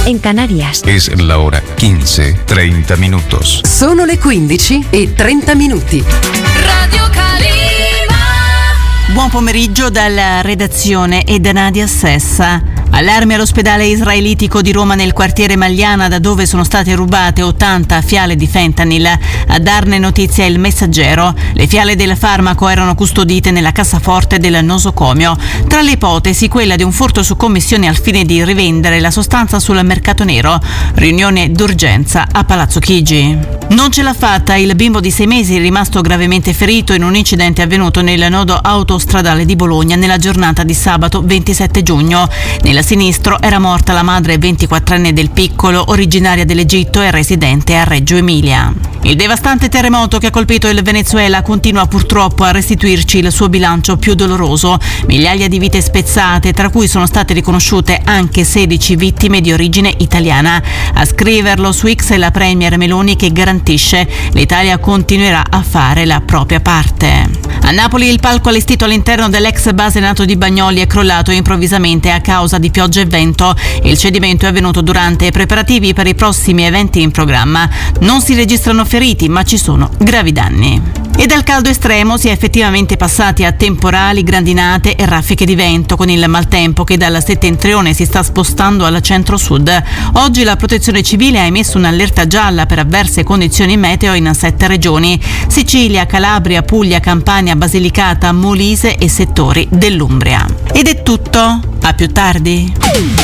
en Canarias. Es la hora 15:30 minutos. Sono le 15:30. Radio Calima. Buon pomeriggio dalla redazione e da Nadia Sessa. Allarme all'ospedale israelitico di Roma nel quartiere Magliana, da dove sono state rubate 80 fiale di fentanyl. A darne notizia Il Messaggero. Le fiale del farmaco erano custodite nella cassaforte del nosocomio. Tra le ipotesi quella di un furto su commissione al fine di rivendere la sostanza sul mercato nero. Riunione d'urgenza a Palazzo Chigi. Non ce l'ha fatta, il bimbo di 6 mesi è rimasto gravemente ferito in un incidente avvenuto nel nodo autostradale di Bologna nella giornata di sabato 27 giugno. Nella sinistro era morta la madre 24enne del piccolo, originaria dell'Egitto e residente a Reggio Emilia. Il devastante terremoto che ha colpito il Venezuela continua purtroppo a restituirci il suo bilancio più doloroso. Migliaia di vite spezzate, tra cui sono state riconosciute anche 16 vittime di origine italiana. A scriverlo su X è la premier Meloni, che garantisce l'Italia continuerà a fare la propria parte. A Napoli il palco allestito all'interno dell'ex base NATO di Bagnoli è crollato improvvisamente a causa di pioggia e vento. Il cedimento è avvenuto durante i preparativi per i prossimi eventi in programma. Non si registrano feriti, ma ci sono gravi danni. E dal caldo estremo si è effettivamente passati a temporali, grandinate e raffiche di vento, con il maltempo che dal settentrione si sta spostando al centro-sud. Oggi la Protezione Civile ha emesso un'allerta gialla per avverse condizioni meteo in 7 regioni: Sicilia, Calabria, Puglia, Campania, Basilicata, Molise e settori dell'Umbria. Ed è tutto. A più tardi.